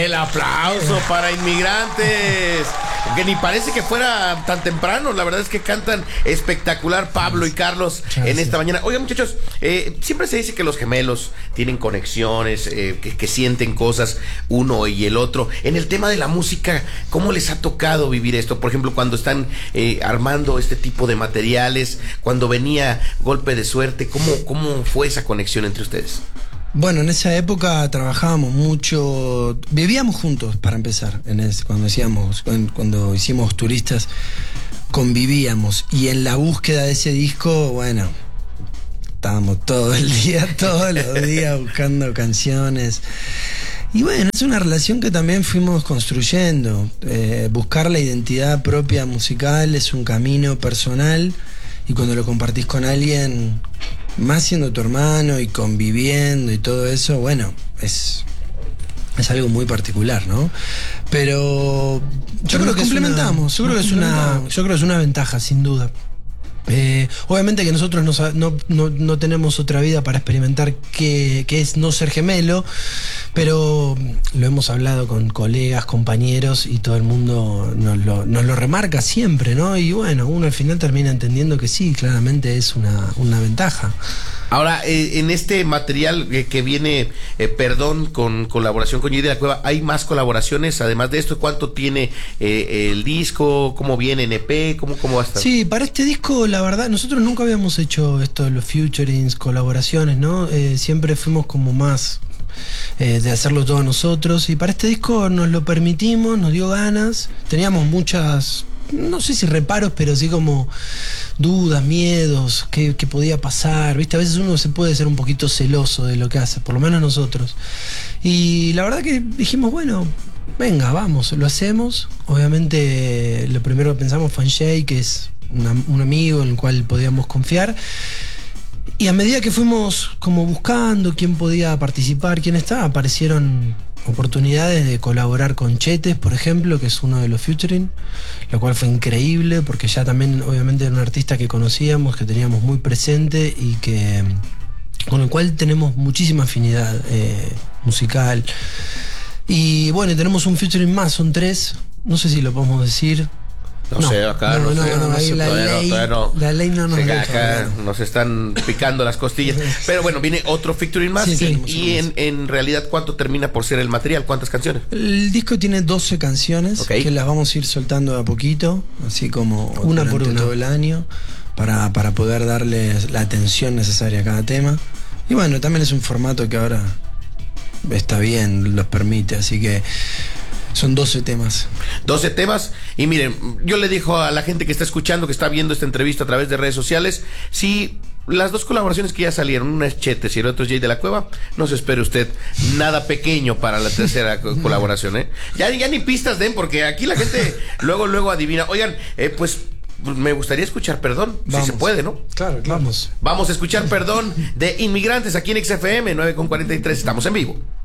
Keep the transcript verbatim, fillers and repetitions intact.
El aplauso para Inmigrantes. Que ni parece que fuera tan temprano. La verdad es que cantan espectacular Pablo y Carlos en esta mañana. Oigan, muchachos, eh, siempre se dice que los gemelos tienen conexiones, eh, que, que sienten cosas uno y el otro. En el tema de la música, ¿cómo les ha tocado vivir esto? Por ejemplo, cuando están eh, armando este tipo de materiales, cuando venía Golpe de Suerte, ¿cómo, cómo fue esa conexión entre ustedes? Bueno, en esa época trabajábamos mucho, vivíamos juntos para empezar, en ese, cuando hacíamos, cuando hicimos Turistas, convivíamos, y en la búsqueda de ese disco, bueno, estábamos todo el día, todos los días buscando canciones. Y bueno, es una relación que también fuimos construyendo. Eh, buscar la identidad propia musical es un camino personal, y cuando lo compartís con alguien, más siendo tu hermano y conviviendo y todo eso, bueno, es, es algo muy particular, ¿no? Pero yo creo que complementamos, yo creo que es una, yo creo que es una ventaja, sin duda. Eh, obviamente que nosotros no, no, no, no tenemos otra vida para experimentar qué, qué es no ser gemelo, pero lo hemos hablado con colegas, compañeros, y todo el mundo nos lo, nos lo remarca siempre, ¿no? Y bueno, uno al final termina entendiendo que sí, claramente es una, una ventaja. Ahora, eh, en este material eh, que viene, eh, Perdón, con colaboración con Jay de la Cueva, ¿hay más colaboraciones? Además de esto, ¿cuánto tiene eh, el disco? ¿Cómo viene en E P? ¿Cómo, cómo va a estar? Sí, para este disco, la verdad, nosotros nunca habíamos hecho esto de los featurings, colaboraciones, ¿no? Eh, siempre fuimos como más eh, de hacerlo todos nosotros, y para este disco nos lo permitimos, nos dio ganas, teníamos muchas, no sé si reparos, pero sí como dudas, miedos, qué, qué podía pasar, ¿viste? A veces uno se puede ser un poquito celoso de lo que hace, por lo menos nosotros. Y la verdad que dijimos, bueno, venga, vamos, lo hacemos. Obviamente lo primero que pensamos fue en Jay, que es una, un amigo en el cual podíamos confiar. Y a medida que fuimos como buscando quién podía participar, quién estaba, aparecieron oportunidades de colaborar con Chetes, por ejemplo, que es uno de los featuring, lo cual fue increíble porque ya también obviamente era un artista que conocíamos, que teníamos muy presente y que con el cual tenemos muchísima afinidad eh, musical. Y bueno, tenemos un featuring más, son tres, no sé si lo podemos decir. No, no sé, acá no, no, no, sé, no, no, no sé, la, todavía ley, no, todavía no. la ley no nos sí, deja, acá no. nos están picando las costillas. Pero bueno, viene otro featuring más. Sí, sí, y y en, en realidad, ¿cuánto termina por ser el material? ¿Cuántas canciones? El disco tiene doce canciones, okay, que las vamos a ir soltando de a poquito, así como una por una todo el año, para, para poder darle la atención necesaria a cada tema. Y bueno, también es un formato que ahora está bien, los permite, así que son doce temas. doce temas. Y miren, yo le digo a la gente que está escuchando, que está viendo esta entrevista a través de redes sociales, si las dos colaboraciones que ya salieron, una es Chetes y el otro es Jay de la Cueva, no se espere usted nada pequeño para la tercera colaboración, ¿eh? Ya, ya ni pistas den, porque aquí la gente luego, luego adivina. Oigan, eh, pues me gustaría escuchar Perdón, vamos, si se puede, ¿no? Claro, claro. Vamos. Vamos a escuchar Perdón de Inmigrantes aquí en X F M nueve con cuarenta y tres. Estamos en vivo.